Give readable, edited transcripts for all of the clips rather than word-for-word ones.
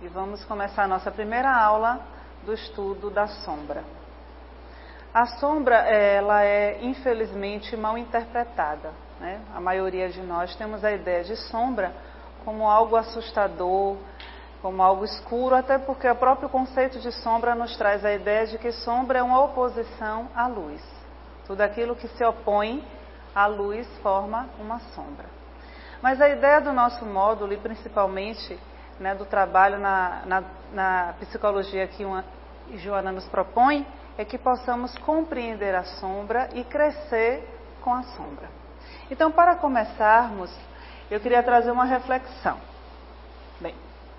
e vamos começar a nossa primeira aula do estudo da sombra. A sombra, ela é infelizmente mal interpretada, né? A maioria de nós temos a ideia de sombra como algo assustador, como algo escuro, até porque o próprio conceito de sombra nos traz a ideia de que sombra é uma oposição à luz. Tudo aquilo que se opõe à luz forma uma sombra. Mas a ideia do nosso módulo, e principalmente, né, do trabalho na psicologia que Joana nos propõe, é que possamos compreender a sombra e crescer com a sombra. Então, para começarmos, eu queria trazer uma reflexão. Bem,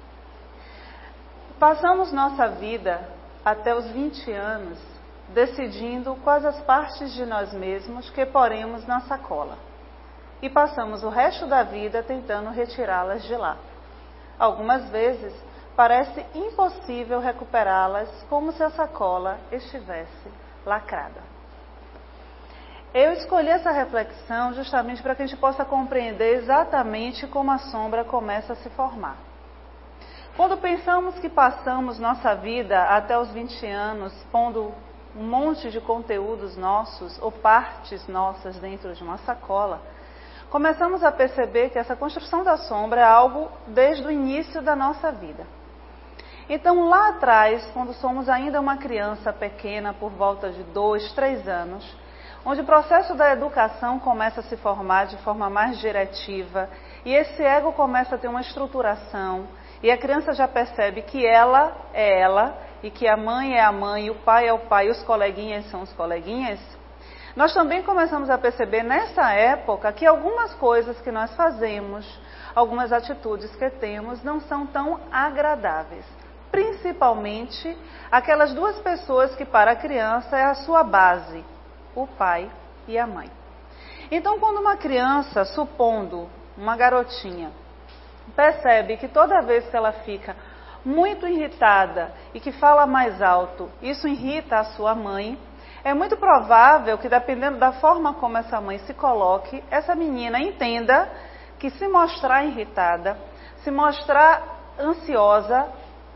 passamos nossa vida até os 20 anos decidindo quais as partes de nós mesmos que poremos na sacola. E passamos o resto da vida tentando retirá-las de lá. Algumas vezes parece impossível recuperá-las como se a sacola estivesse lacrada. Eu escolhi essa reflexão justamente para que a gente possa compreender exatamente como a sombra começa a se formar. Quando pensamos que passamos nossa vida até os 20 anos pondo um monte de conteúdos nossos ou partes nossas dentro de uma sacola, começamos a perceber que essa construção da sombra é algo desde o início da nossa vida. Então, lá atrás, quando somos ainda uma criança pequena, por volta de 2, 3 anos, onde o processo da educação começa a se formar de forma mais diretiva, e esse ego começa a ter uma estruturação, e a criança já percebe que ela é ela, e que a mãe é a mãe, o pai é o pai, e os coleguinhas são os coleguinhas, nós também começamos a perceber nessa época que algumas coisas que nós fazemos, algumas atitudes que temos, não são tão agradáveis. Principalmente aquelas duas pessoas que para a criança é a sua base, o pai e a mãe. Então, quando uma criança, supondo uma garotinha, percebe que toda vez que ela fica muito irritada e que fala mais alto, isso irrita a sua mãe, é muito provável que, dependendo da forma como essa mãe se coloque, essa menina entenda que se mostrar irritada, se mostrar ansiosa,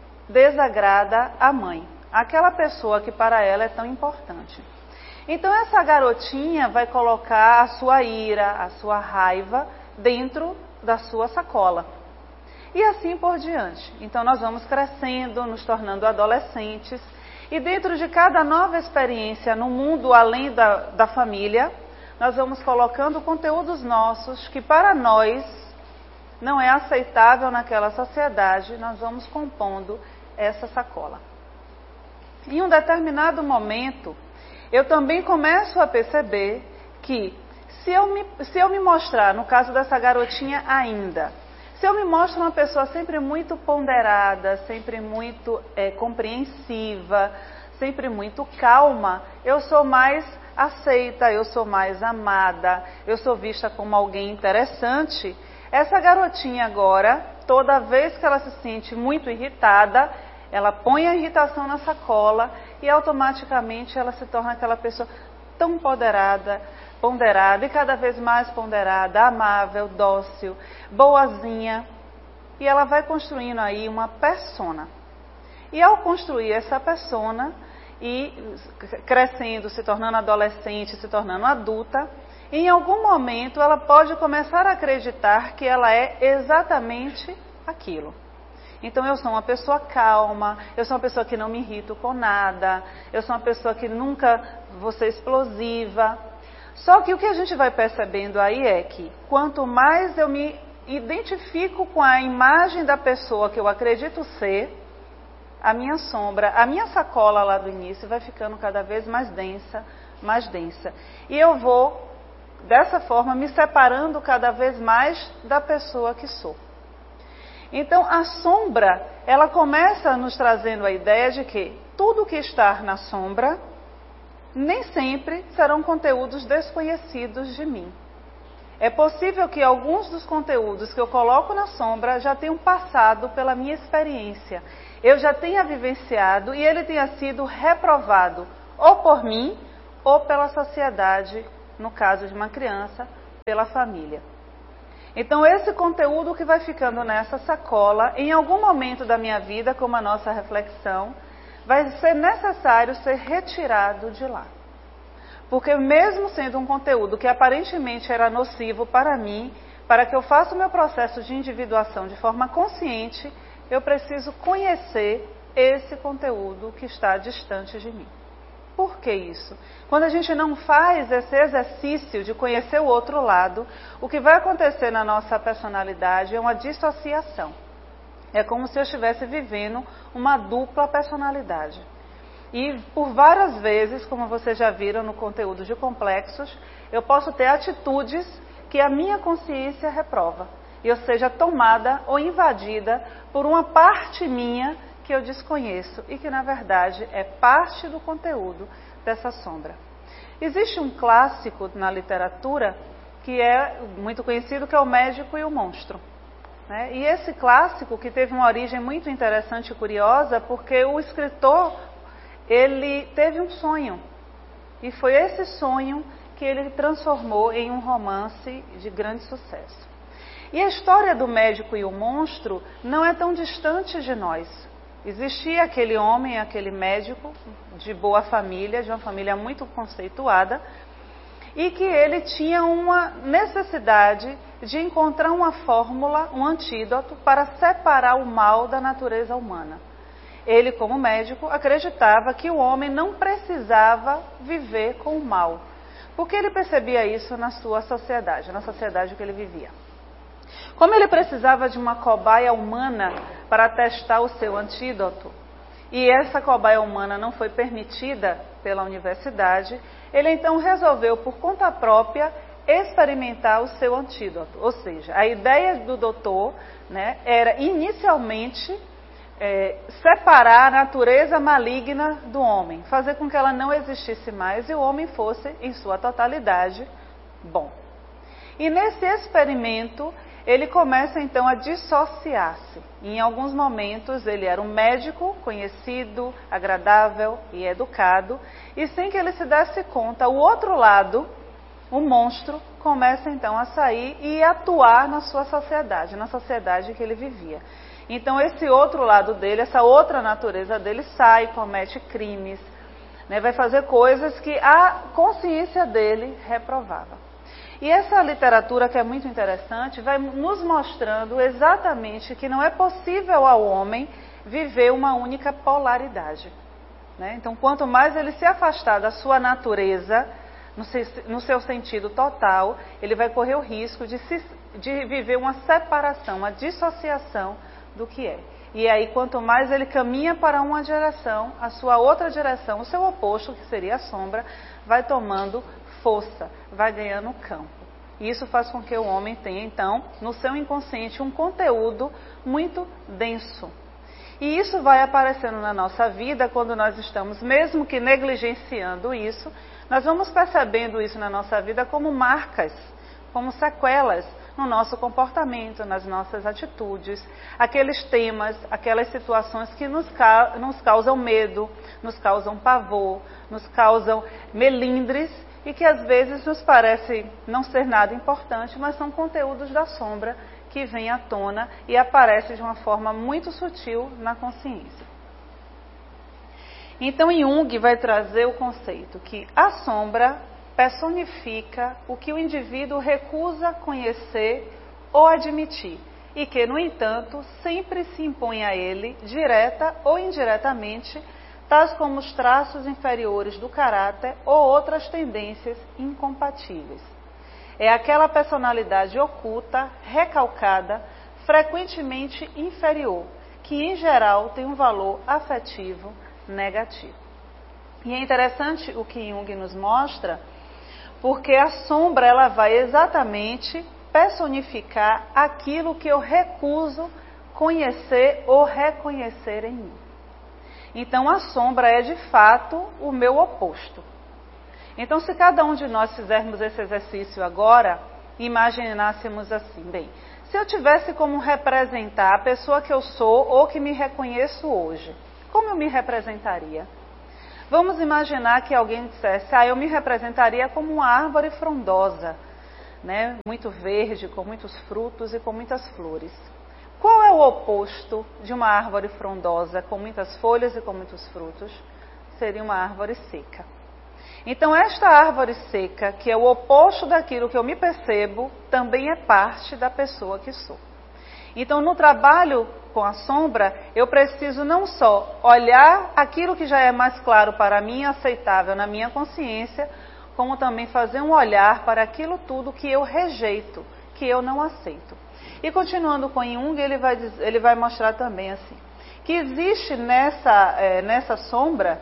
desagrada a mãe, aquela pessoa que para ela é tão importante. Então essa garotinha vai colocar a sua ira, a sua raiva dentro da sua sacola. E assim por diante. Então nós vamos crescendo, nos tornando adolescentes, e dentro de cada nova experiência no mundo além da família, nós vamos colocando conteúdos nossos que para nós não é aceitável naquela sociedade, nós vamos compondo essa sacola. Em um determinado momento, eu também começo a perceber que se eu me mostrar, no caso dessa garotinha ainda, se eu me mostro uma pessoa sempre muito ponderada, sempre muito compreensiva, sempre muito calma, eu sou mais aceita, eu sou mais amada, eu sou vista como alguém interessante. Essa garotinha agora, toda vez que ela se sente muito irritada, ela põe a irritação na sacola e automaticamente ela se torna aquela pessoa tão ponderada e cada vez mais ponderada, amável, dócil, boazinha. E ela vai construindo aí uma persona. E ao construir essa persona e crescendo, se tornando adolescente, se tornando adulta, em algum momento ela pode começar a acreditar que ela é exatamente aquilo. Então eu sou uma pessoa calma, eu sou uma pessoa que não me irrito com nada, eu sou uma pessoa que nunca vou ser explosiva. Só que o que a gente vai percebendo aí é que quanto mais eu me identifico com a imagem da pessoa que eu acredito ser, a minha sombra, a minha sacola lá do início vai ficando cada vez mais densa, mais densa. E eu vou, dessa forma, me separando cada vez mais da pessoa que sou. Então, a sombra, ela começa nos trazendo a ideia de que tudo que está na sombra, nem sempre serão conteúdos desconhecidos de mim. É possível que alguns dos conteúdos que eu coloco na sombra já tenham passado pela minha experiência. Eu já tenha vivenciado e ele tenha sido reprovado ou por mim ou pela sociedade, no caso de uma criança, pela família. Então, esse conteúdo que vai ficando nessa sacola, em algum momento da minha vida, como a nossa reflexão, vai ser necessário ser retirado de lá. Porque mesmo sendo um conteúdo que aparentemente era nocivo para mim, para que eu faça o meu processo de individuação de forma consciente, eu preciso conhecer esse conteúdo que está distante de mim. Por que isso? Quando a gente não faz esse exercício de conhecer o outro lado, o que vai acontecer na nossa personalidade é uma dissociação. É como se eu estivesse vivendo uma dupla personalidade. E por várias vezes, como vocês já viram no conteúdo de complexos, eu posso ter atitudes que a minha consciência reprova. E eu seja tomada ou invadida por uma parte minha que eu desconheço e que, na verdade, é parte do conteúdo dessa sombra. Existe um clássico na literatura que é muito conhecido, que é O Médico e o Monstro. Né? E esse clássico, que teve uma origem muito interessante e curiosa, porque o escritor, ele teve um sonho. E foi esse sonho que ele transformou em um romance de grande sucesso. E a história do Médico e o Monstro não é tão distante de nós. Existia aquele homem, aquele médico de boa família, de uma família muito conceituada, e que ele tinha uma necessidade de encontrar uma fórmula, um antídoto para separar o mal da natureza humana. Ele, como médico, acreditava que o homem não precisava viver com o mal, porque ele percebia isso na sua sociedade, na sociedade que ele vivia. Como ele precisava de uma cobaia humana para testar o seu antídoto, e essa cobaia humana não foi permitida pela universidade, ele então resolveu, por conta própria, experimentar o seu antídoto. Ou seja, a ideia do doutor, né, era inicialmente separar a natureza maligna do homem, fazer com que ela não existisse mais e o homem fosse, em sua totalidade, bom. E nesse experimento, ele começa então a dissociar-se. Em alguns momentos ele era um médico conhecido, agradável e educado, e sem que ele se desse conta, o outro lado, o monstro, começa então a sair e atuar na sua sociedade, na sociedade que ele vivia. Então esse outro lado dele, essa outra natureza dele sai, comete crimes, né, vai fazer coisas que a consciência dele reprovava. E essa literatura, que é muito interessante, vai nos mostrando exatamente que não é possível ao homem viver uma única polaridade. Né? Então, quanto mais ele se afastar da sua natureza, no seu sentido total, ele vai correr o risco de viver uma separação, uma dissociação do que é. E aí, quanto mais ele caminha para uma direção, a sua outra direção, o seu oposto, que seria a sombra, vai tomando força, vai ganhando campo. E isso faz com que o homem tenha, então, no seu inconsciente, um conteúdo muito denso. E isso vai aparecendo na nossa vida quando nós estamos, mesmo que negligenciando isso, nós vamos percebendo isso na nossa vida como marcas, como sequelas no nosso comportamento, nas nossas atitudes, aqueles temas, aquelas situações que nos causam medo, nos causam pavor, nos causam melindres e que às vezes nos parece não ser nada importante, mas são conteúdos da sombra que vêm à tona e aparecem de uma forma muito sutil na consciência. Então Jung vai trazer o conceito que a sombra personifica o que o indivíduo recusa conhecer ou admitir, e que, no entanto, sempre se impõe a ele, direta ou indiretamente, tais como os traços inferiores do caráter ou outras tendências incompatíveis. É aquela personalidade oculta, recalcada, frequentemente inferior, que em geral tem um valor afetivo negativo. E é interessante o que Jung nos mostra, porque a sombra ela vai exatamente personificar aquilo que eu recuso conhecer ou reconhecer em mim. Então a sombra é de fato o meu oposto. Então se cada um de nós fizermos esse exercício agora, imaginássemos assim, bem, se eu tivesse como representar a pessoa que eu sou ou que me reconheço hoje, como eu me representaria? Vamos imaginar que alguém dissesse, eu me representaria como uma árvore frondosa, né? Muito verde, com muitos frutos e com muitas flores. Qual é o oposto de uma árvore frondosa, com muitas folhas e com muitos frutos? Seria uma árvore seca. Então, esta árvore seca, que é o oposto daquilo que eu me percebo, também é parte da pessoa que sou. Então, no trabalho com a sombra, eu preciso não só olhar aquilo que já é mais claro para mim, aceitável na minha consciência, como também fazer um olhar para aquilo tudo que eu rejeito, que eu não aceito. E continuando com Jung, ele vai mostrar também assim, que existe nessa sombra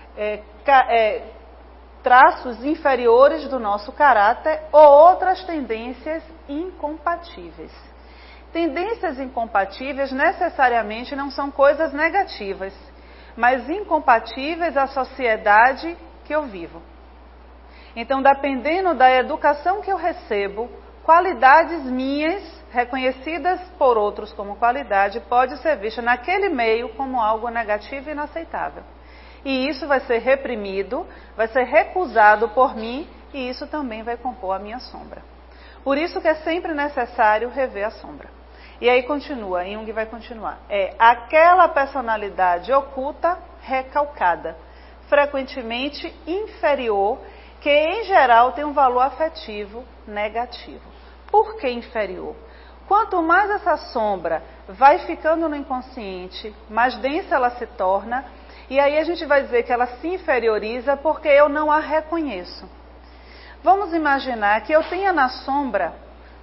traços inferiores do nosso caráter ou outras tendências incompatíveis. Tendências incompatíveis necessariamente não são coisas negativas, mas incompatíveis à sociedade que eu vivo. Então, dependendo da educação que eu recebo, qualidades minhas, reconhecidas por outros como qualidade, pode ser vista naquele meio como algo negativo e inaceitável. E isso vai ser reprimido, vai ser recusado por mim, e isso também vai compor a minha sombra. Por isso que é sempre necessário rever a sombra. E aí continua, Jung vai continuar. É aquela personalidade oculta, recalcada, frequentemente inferior, que em geral tem um valor afetivo negativo. Por que inferior? Quanto mais essa sombra vai ficando no inconsciente, mais densa ela se torna, e aí a gente vai dizer que ela se inferioriza porque eu não a reconheço. Vamos imaginar que eu tenha na sombra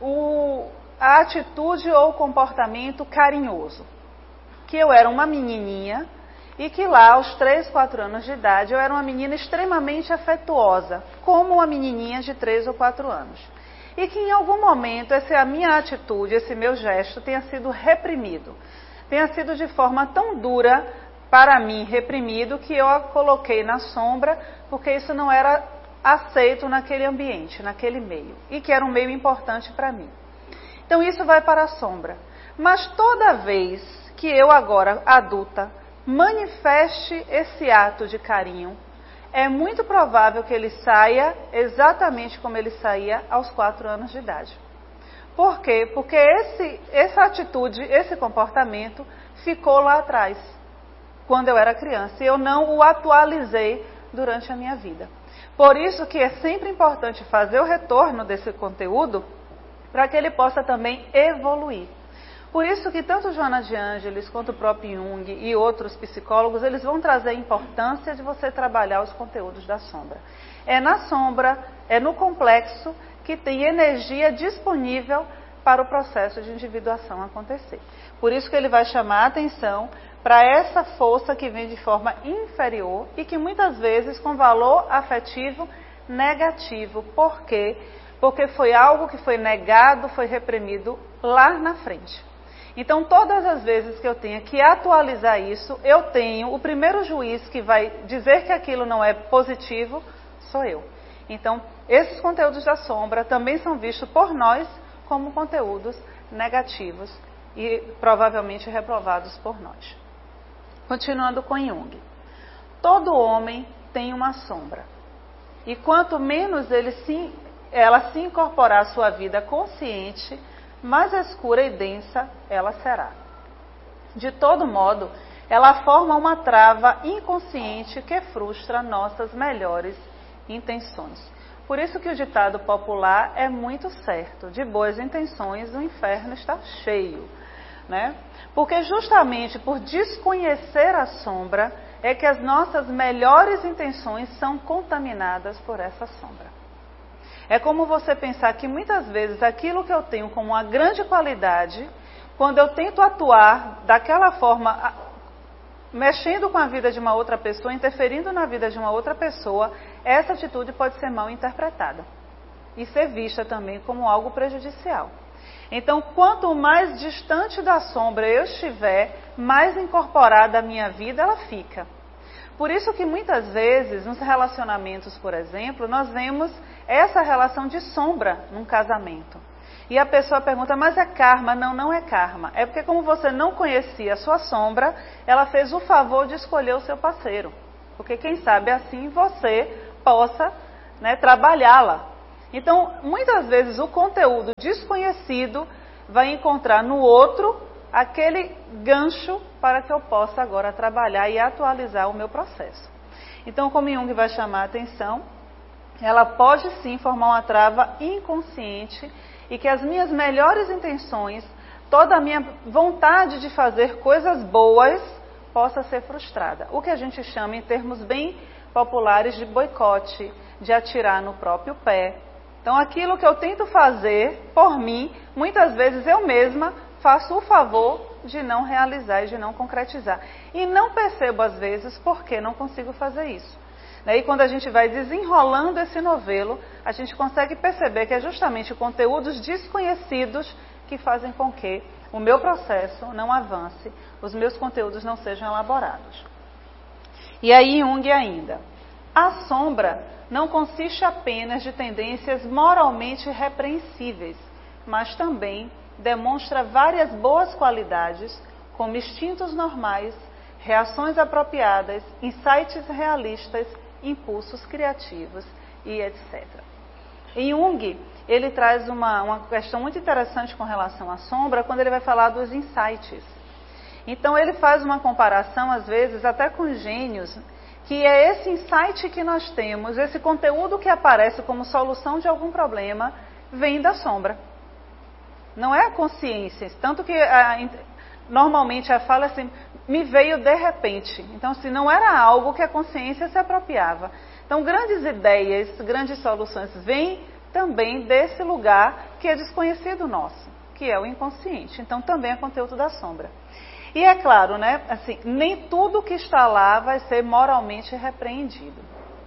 a atitude ou o comportamento carinhoso. Que eu era uma menininha e que lá aos 3, 4 anos de idade eu era uma menina extremamente afetuosa, como uma menininha de 3 ou 4 anos. E que em algum momento a minha atitude, esse meu gesto tenha sido reprimido. Tenha sido de forma tão dura para mim reprimido que eu a coloquei na sombra porque isso não era aceito naquele ambiente, naquele meio. E que era um meio importante para mim. Então isso vai para a sombra. Mas toda vez que eu agora, adulta, manifeste esse ato de carinho, é muito provável que ele saia exatamente como ele saía aos 4 anos de idade. Por quê? Porque essa atitude, esse comportamento ficou lá atrás, quando eu era criança, e eu não o atualizei durante a minha vida. Por isso que é sempre importante fazer o retorno desse conteúdo, para que ele possa também evoluir. Por isso que tanto Joana de Ângeles quanto o próprio Jung e outros psicólogos, eles vão trazer a importância de você trabalhar os conteúdos da sombra. É na sombra, é no complexo que tem energia disponível para o processo de individuação acontecer. Por isso que ele vai chamar a atenção para essa força que vem de forma inferior e que muitas vezes com valor afetivo negativo. Por quê? Porque foi algo que foi negado, foi reprimido lá na frente. Então, todas as vezes que eu tenho que atualizar isso, eu tenho o primeiro juiz que vai dizer que aquilo não é positivo, sou eu. Então, esses conteúdos da sombra também são vistos por nós como conteúdos negativos e provavelmente reprovados por nós. Continuando com Jung. Todo homem tem uma sombra. E quanto menos ela se incorporar à sua vida consciente, mais escura e densa ela será. De todo modo, ela forma uma trava inconsciente que frustra nossas melhores intenções. Por isso que o ditado popular é muito certo: de boas intenções o inferno está cheio, né? Porque justamente por desconhecer a sombra é que as nossas melhores intenções são contaminadas por essa sombra. É como você pensar que muitas vezes aquilo que eu tenho como uma grande qualidade, quando eu tento atuar daquela forma, mexendo com a vida de uma outra pessoa, interferindo na vida de uma outra pessoa, essa atitude pode ser mal interpretada e ser vista também como algo prejudicial. Então, quanto mais distante da sombra eu estiver, mais incorporada à minha vida ela fica. Por isso que muitas vezes, nos relacionamentos, por exemplo, nós vemos essa relação de sombra num casamento. E a pessoa pergunta, mas é karma? Não, não é karma. É porque como você não conhecia a sua sombra, ela fez o favor de escolher o seu parceiro. Porque quem sabe assim você possa, né, trabalhá-la. Então, muitas vezes o conteúdo desconhecido vai encontrar no outro aquele gancho para que eu possa agora trabalhar e atualizar o meu processo. Então, como Jung vai chamar a atenção, ela pode sim formar uma trava inconsciente e que as minhas melhores intenções, toda a minha vontade de fazer coisas boas, possa ser frustrada. O que a gente chama, em termos bem populares, de boicote, de atirar no próprio pé. Então, aquilo que eu tento fazer por mim, muitas vezes eu mesma faço o favor de não realizar e de não concretizar. E não percebo, às vezes, por que não consigo fazer isso. E quando a gente vai desenrolando esse novelo, a gente consegue perceber que é justamente conteúdos desconhecidos que fazem com que o meu processo não avance, os meus conteúdos não sejam elaborados. E aí Jung ainda, a sombra não consiste apenas de tendências moralmente repreensíveis, mas também demonstra várias boas qualidades, como instintos normais, reações apropriadas, insights realistas, impulsos criativos e etc. Em Jung, ele traz uma questão muito interessante com relação à sombra, quando ele vai falar dos insights. Então, ele faz uma comparação, às vezes, até com gênios, que é esse insight que nós temos, esse conteúdo que aparece como solução de algum problema, vem da sombra. Não é a consciência, tanto que normalmente a fala assim, me veio de repente. Então, se não era algo que a consciência se apropriava. Então, grandes ideias, grandes soluções vêm também desse lugar que é desconhecido nosso, que é o inconsciente. Então, também é conteúdo da sombra. E é claro, né, assim, nem tudo que está lá vai ser moralmente repreendido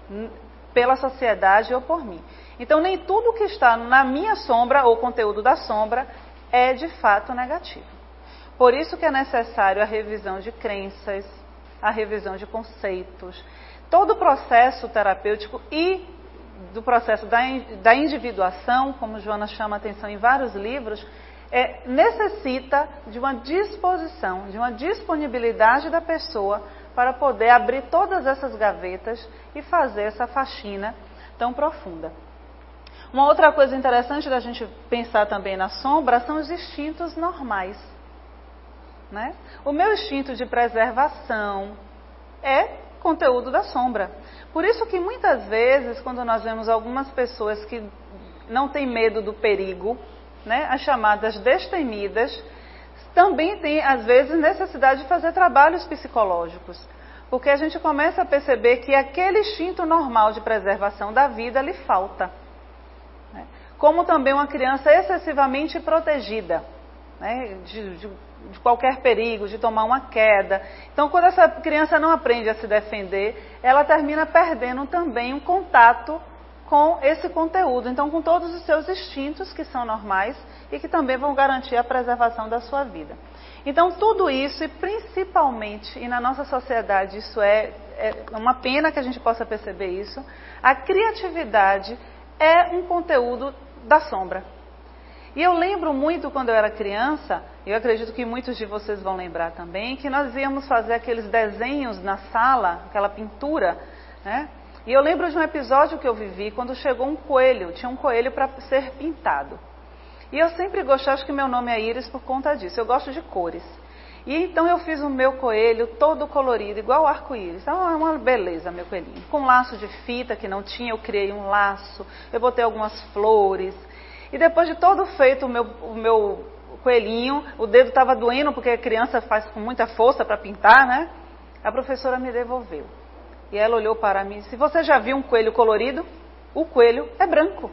pela sociedade ou por mim. Então, nem tudo que está na minha sombra ou conteúdo da sombra é de fato negativo. Por isso que é necessário a revisão de crenças, a revisão de conceitos, todo o processo terapêutico e do processo da individuação, como Joana chama a atenção em vários livros, necessita de uma disposição, de uma disponibilidade da pessoa para poder abrir todas essas gavetas e fazer essa faxina tão profunda. Uma outra coisa interessante da gente pensar também na sombra são os instintos normais. Né? O meu instinto de preservação é conteúdo da sombra. Por isso que muitas vezes, quando nós vemos algumas pessoas que não têm medo do perigo, né, as chamadas destemidas, também tem, às vezes, necessidade de fazer trabalhos psicológicos. Porque a gente começa a perceber que aquele instinto normal de preservação da vida lhe falta. Né? Como também uma criança excessivamente protegida, né, de qualquer perigo, de tomar uma queda. Então, quando essa criança não aprende a se defender, ela termina perdendo também um contato com esse conteúdo. Então, com todos os seus instintos, que são normais e que também vão garantir a preservação da sua vida. Então, tudo isso, e principalmente, e na nossa sociedade isso é uma pena que a gente possa perceber isso, a criatividade é um conteúdo da sombra. E eu lembro muito quando eu era criança, eu acredito que muitos de vocês vão lembrar também, que nós íamos fazer aqueles desenhos na sala, aquela pintura, né? E eu lembro de um episódio que eu vivi quando chegou um coelho, tinha um coelho para ser pintado. E eu sempre gostei, acho que meu nome é Iris por conta disso, eu gosto de cores. E então eu fiz o meu coelho todo colorido, igual arco-íris. Então é uma beleza, meu coelhinho. Com laço de fita que não tinha, eu criei um laço, eu botei algumas flores. E depois de todo feito o meu coelhinho, o dedo estava doendo, porque a criança faz com muita força para pintar, né? A professora me devolveu. E ela olhou para mim e disse, você já viu um coelho colorido? O coelho é branco.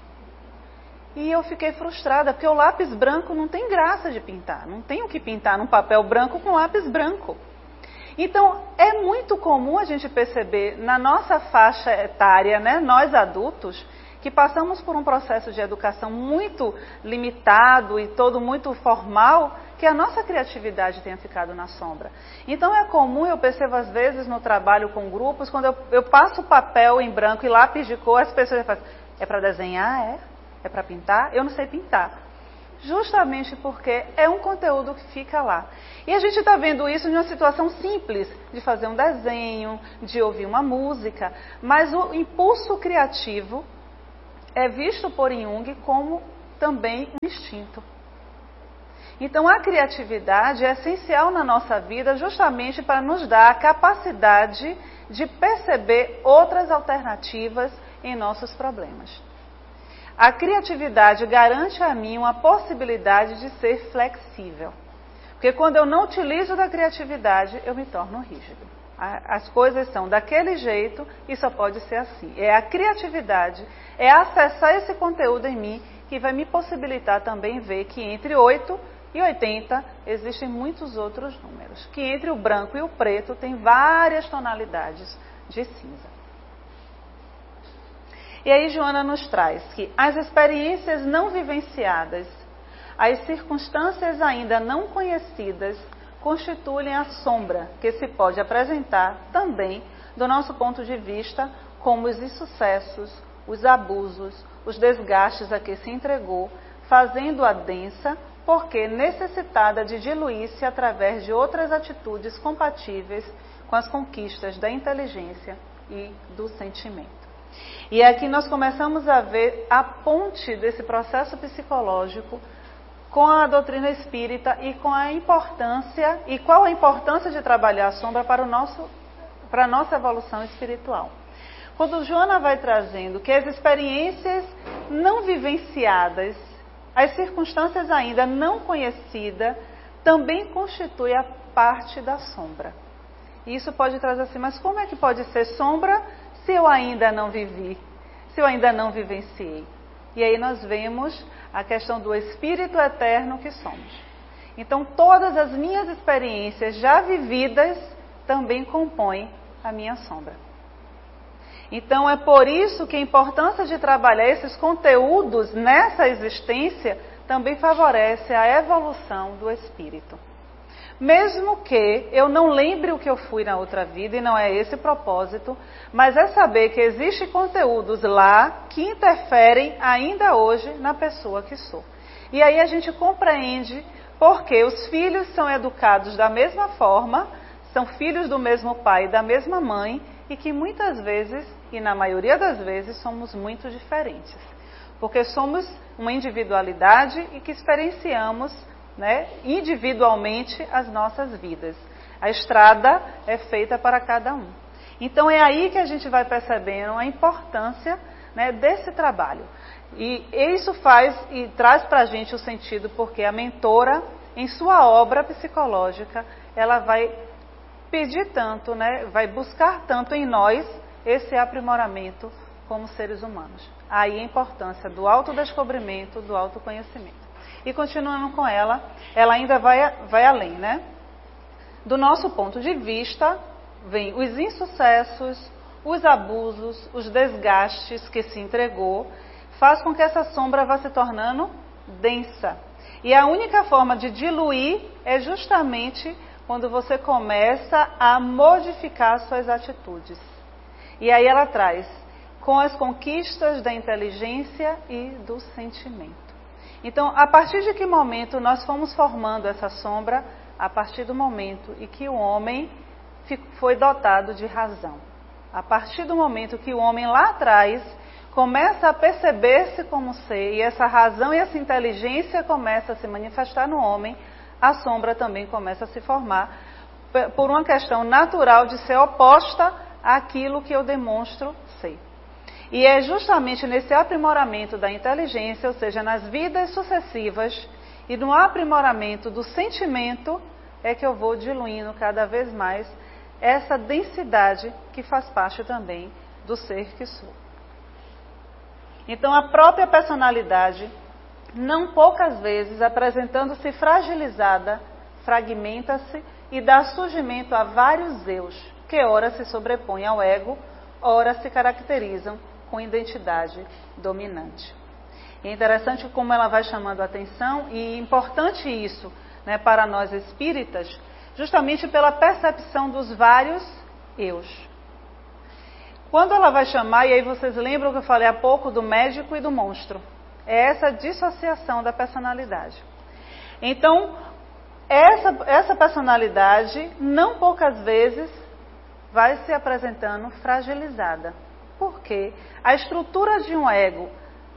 E eu fiquei frustrada, porque o lápis branco não tem graça de pintar. Não tem o que pintar num papel branco com lápis branco. Então, é muito comum a gente perceber na nossa faixa etária, né, nós adultos, que passamos por um processo de educação muito limitado e todo muito formal, que a nossa criatividade tenha ficado na sombra. Então é comum, eu percebo às vezes no trabalho com grupos, quando eu passo papel em branco e lápis de cor, as pessoas falam, é para desenhar? É para pintar? Eu não sei pintar. Justamente porque é um conteúdo que fica lá. E a gente está vendo isso em uma situação simples, de fazer um desenho, de ouvir uma música, mas o impulso criativo, é visto por Jung como também um instinto. Então, a criatividade é essencial na nossa vida justamente para nos dar a capacidade de perceber outras alternativas em nossos problemas. A criatividade garante a mim uma possibilidade de ser flexível. Porque quando eu não utilizo da criatividade, eu me torno rígido. As coisas são daquele jeito e só pode ser assim. É a criatividade, é acessar esse conteúdo em mim que vai me possibilitar também ver que entre 8 e 80 existem muitos outros números. Que entre o branco e o preto tem várias tonalidades de cinza. E aí Joana nos traz que as experiências não vivenciadas, as circunstâncias ainda não conhecidas, constituem a sombra que se pode apresentar também, do nosso ponto de vista, como os insucessos, os abusos, os desgastes a que se entregou, fazendo-a densa, porque necessitada de diluir-se através de outras atitudes compatíveis com as conquistas da inteligência e do sentimento. E aqui nós começamos a ver a ponte desse processo psicológico com a doutrina espírita e com a importância, e qual a importância de trabalhar a sombra para a nossa evolução espiritual. Quando Joana vai trazendo que as experiências não vivenciadas, as circunstâncias ainda não conhecidas, também constituem a parte da sombra. E isso pode trazer assim, mas como é que pode ser sombra se eu ainda não vivi, se eu ainda não vivenciei? E aí nós vemos a questão do espírito eterno que somos. Então todas as minhas experiências já vividas também compõem a minha sombra. Então é por isso que a importância de trabalhar esses conteúdos nessa existência também favorece a evolução do espírito. Mesmo que eu não lembre o que eu fui na outra vida, e não é esse o propósito, mas é saber que existem conteúdos lá que interferem ainda hoje na pessoa que sou. E aí a gente compreende porque os filhos são educados da mesma forma, são filhos do mesmo pai e da mesma mãe, e que muitas vezes, e na maioria das vezes, somos muito diferentes. Porque somos uma individualidade e que experienciamos, né, individualmente as nossas vidas. A estrada é feita para cada um. Então é aí que a gente vai percebendo a importância, né, desse trabalho. E isso faz e traz para a gente o sentido porque a mentora, em sua obra psicológica, ela vai pedir tanto, né, vai buscar tanto em nós esse aprimoramento como seres humanos. Aí a importância do autodescobrimento, do autoconhecimento. E continuando com ela ainda vai além, né? Do nosso ponto de vista, vem os insucessos, os abusos, os desgastes que se entregou, faz com que essa sombra vá se tornando densa. E a única forma de diluir é justamente quando você começa a modificar suas atitudes. E aí ela traz, com as conquistas da inteligência e do sentimento. Então, a partir de que momento nós fomos formando essa sombra? A partir do momento em que o homem foi dotado de razão. A partir do momento que o homem lá atrás começa a perceber-se como ser, e essa razão e essa inteligência começa a se manifestar no homem, a sombra também começa a se formar por uma questão natural de ser oposta àquilo que eu demonstro ser. E é justamente nesse aprimoramento da inteligência, ou seja, nas vidas sucessivas, e no aprimoramento do sentimento, é que eu vou diluindo cada vez mais essa densidade que faz parte também do ser que sou. Então, a própria personalidade, não poucas vezes apresentando-se fragilizada, fragmenta-se e dá surgimento a vários eus, que ora se sobrepõem ao ego, ora se caracterizam com identidade dominante. E é interessante como ela vai chamando a atenção, e importante isso, né, para nós espíritas, justamente pela percepção dos vários eus. Quando ela vai chamar, e aí vocês lembram que eu falei há pouco do médico e do monstro, é essa dissociação da personalidade. Então, essa personalidade, não poucas vezes, vai se apresentando fragilizada. Porque a estrutura de um ego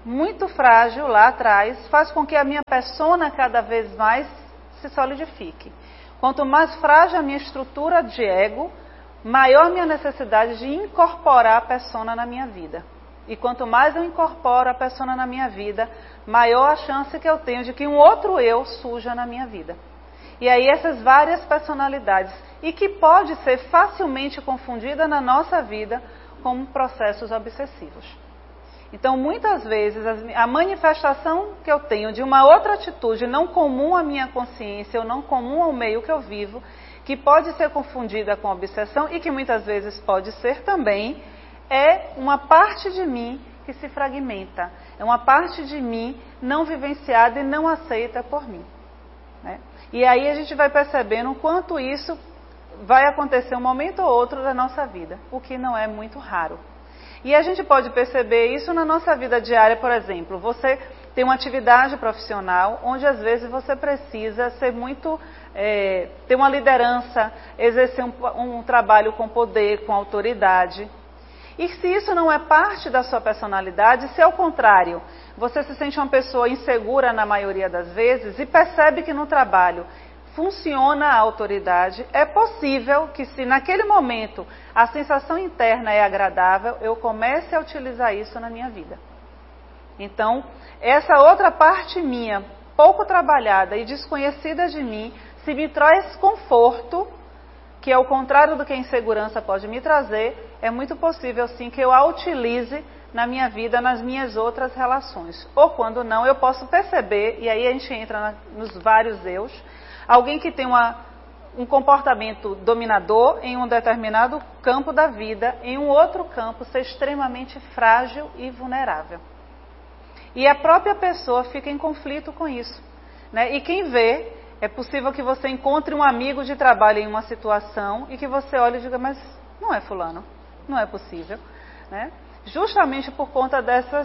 muito frágil lá atrás, faz com que a minha persona cada vez mais se solidifique. Quanto mais frágil a minha estrutura de ego, maior a minha necessidade de incorporar a persona na minha vida. E quanto mais eu incorporo a persona na minha vida, maior a chance que eu tenho de que um outro eu surja na minha vida. E aí essas várias personalidades, e que pode ser facilmente confundida na nossa vida como processos obsessivos. Então, muitas vezes, a manifestação que eu tenho de uma outra atitude não comum à minha consciência, ou não comum ao meio que eu vivo, que pode ser confundida com obsessão e que muitas vezes pode ser também, é uma parte de mim que se fragmenta. É uma parte de mim não vivenciada e não aceita por mim. Né? E aí a gente vai percebendo o quanto isso vai acontecer um momento ou outro da nossa vida, o que não é muito raro. E a gente pode perceber isso na nossa vida diária, por exemplo. Você tem uma atividade profissional onde às vezes você precisa ser muito, ter uma liderança, exercer um trabalho com poder, com autoridade. E se isso não é parte da sua personalidade, se ao contrário, você se sente uma pessoa insegura na maioria das vezes e percebe que no trabalho funciona a autoridade, é possível que se naquele momento a sensação interna é agradável, eu comece a utilizar isso na minha vida. Então, essa outra parte minha, pouco trabalhada e desconhecida de mim, se me traz conforto, que é o contrário do que a insegurança pode me trazer, é muito possível sim que eu a utilize na minha vida, nas minhas outras relações. Ou quando não, eu posso perceber, e aí a gente entra nos vários eus, alguém que tem um comportamento dominador em um determinado campo da vida, em um outro campo ser extremamente frágil e vulnerável. E a própria pessoa fica em conflito com isso. Né? E quem vê, é possível que você encontre um amigo de trabalho em uma situação e que você olhe e diga, mas não é fulano, não é possível. Né? Justamente por conta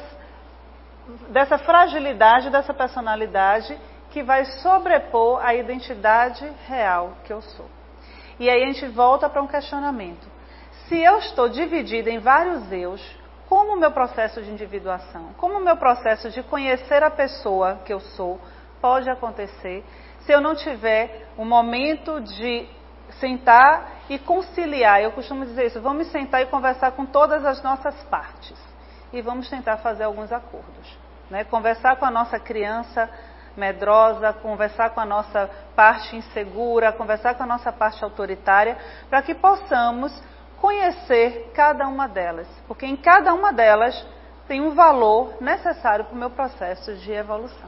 dessa fragilidade, dessa personalidade que vai sobrepor a identidade real que eu sou. E aí a gente volta para um questionamento. Se eu estou dividida em vários eus, como o meu processo de individuação, como o meu processo de conhecer a pessoa que eu sou pode acontecer se eu não tiver um momento de sentar e conciliar? Eu costumo dizer isso, vamos sentar e conversar com todas as nossas partes e vamos tentar fazer alguns acordos. Né? Conversar com a nossa criança medrosa, conversar com a nossa parte insegura, conversar com a nossa parte autoritária, para que possamos conhecer cada uma delas, porque em cada uma delas tem um valor necessário para o meu processo de evolução.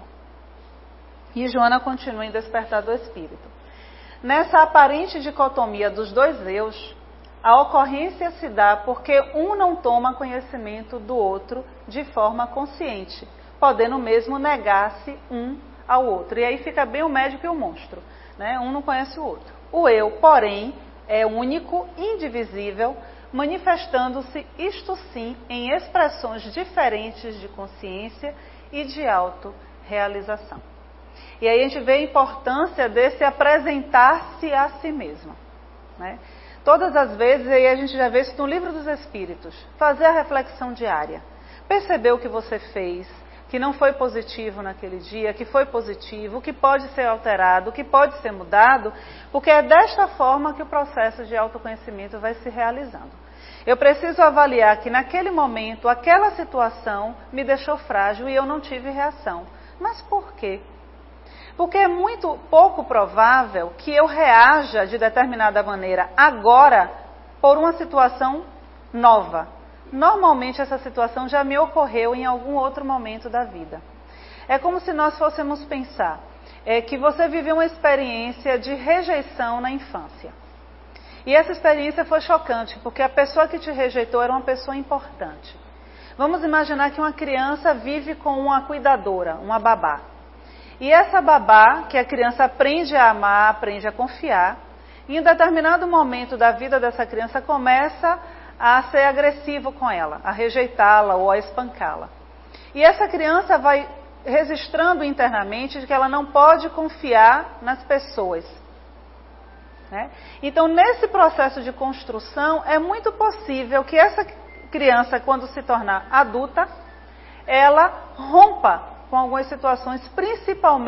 E Joana continua em Despertar do Espírito. Nessa aparente dicotomia dos dois eus, a ocorrência se dá porque um não toma conhecimento do outro de forma consciente, podendo mesmo negar-se um ao outro. E aí fica bem o médico e o monstro, né? Um não conhece o outro. O eu, porém, é único, indivisível, manifestando-se, isto sim, em expressões diferentes de consciência e de autorrealização. E aí a gente vê a importância desse apresentar-se a si mesmo. Né? Todas as vezes, aí a gente já vê isso no Livro dos Espíritos, fazer a reflexão diária, perceber o que você fez, que não foi positivo naquele dia, que foi positivo, que pode ser alterado, que pode ser mudado, porque é desta forma que o processo de autoconhecimento vai se realizando. Eu preciso avaliar que naquele momento, aquela situação me deixou frágil e eu não tive reação. Mas por quê? Porque é muito pouco provável que eu reaja de determinada maneira agora por uma situação nova. Normalmente essa situação já me ocorreu em algum outro momento da vida. É como se nós fôssemos pensar que você viveu uma experiência de rejeição na infância. E essa experiência foi chocante, porque a pessoa que te rejeitou era uma pessoa importante. Vamos imaginar que uma criança vive com uma cuidadora, uma babá. E essa babá, que a criança aprende a amar, aprende a confiar, em um determinado momento da vida dessa criança começa a ser agressivo com ela, a rejeitá-la ou a espancá-la. E essa criança vai registrando internamente de que ela não pode confiar nas pessoas. Né? Então, nesse processo de construção, é muito possível que essa criança, quando se tornar adulta, ela rompa com algumas situações, principalmente